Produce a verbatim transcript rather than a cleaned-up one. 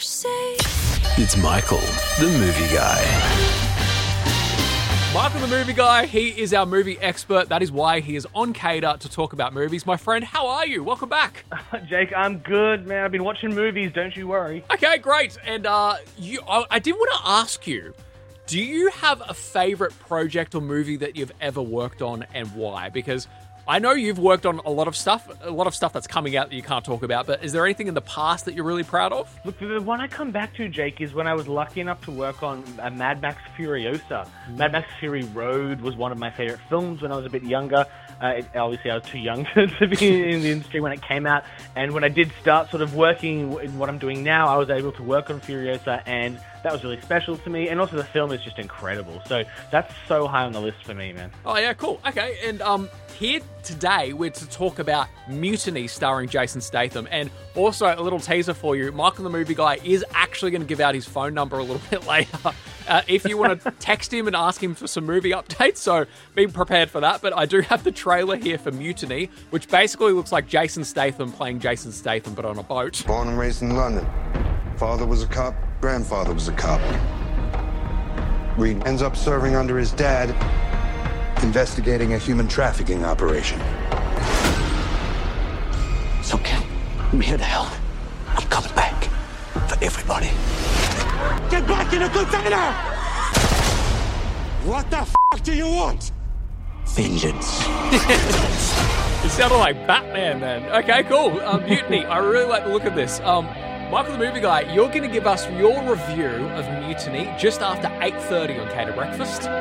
say. It's Michael, the movie guy. Michael the Movie Guy, he is our movie expert. That is why he is on Cater to talk about movies. My friend, how are you? Welcome back. Jake, I'm good, man. I've been watching movies, don't you worry. Okay, great. And uh, you, I, I did want to ask you, do you have a favourite project or movie that you've ever worked on and why? Because I know you've worked on a lot of stuff, a lot of stuff that's coming out that you can't talk about, but is there anything in the past that you're really proud of? Look, the one I come back to, Jake, is when I was lucky enough to work on uh, Mad Max Furiosa. Mm. Mad Max Fury Road was one of my favourite films when I was a bit younger. Uh, it, obviously, I was too young to, to be in the industry when it came out. And when I did start sort of working in what I'm doing now, I was able to work on Furiosa, and that was really special to me. And also, the film is just incredible. So that's so high on the list for me, man. Oh, yeah, cool. Okay, and um, here today, we're to talk about Mutiny starring Jason Statham. And also, a little teaser for you, Michael the Movie Guy is actually going to give out his phone number a little bit later. Uh, if you want to text him and ask him for some movie updates, so be prepared for that. But I do have the trailer here for Mutiny, which basically looks like Jason Statham playing Jason Statham, but on a boat. Born and raised in London. Father was a cop, grandfather was a cop. Reed ends up serving under his dad, investigating a human trafficking operation. It's okay. I'm here to help. I'm coming back for everybody. Get back in the container! What the f*** do you want? Vengeance. You sounded like Batman then. Okay, cool. Um, Mutiny, I really like the look of this. Um, Michael the Movie Guy, you're going to give us your review of Mutiny just after eight thirty on Cater Breakfast.